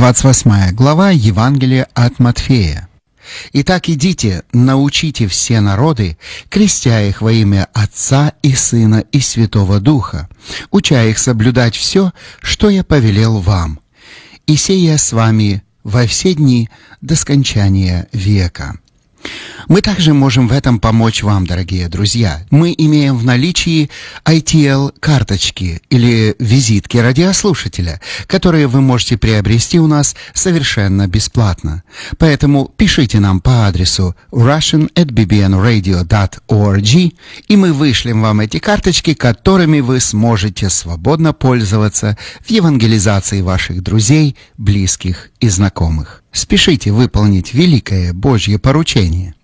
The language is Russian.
28 глава Евангелия от Матфея. «Итак, идите, научите все народы, крестя их во имя Отца и Сына и Святого Духа, уча их соблюдать все, что я повелел вам. И сея с вами во все дни до скончания века». Мы также можем в этом помочь вам, дорогие друзья. Мы имеем в наличии ITL-карточки или визитки радиослушателя, которые вы можете приобрести у нас совершенно бесплатно. Поэтому пишите нам по адресу russian@bbnradio.org, и мы вышлем вам эти карточки, которыми вы сможете свободно пользоваться в евангелизации ваших друзей, близких и знакомых. Спешите выполнить великое Божье поручение.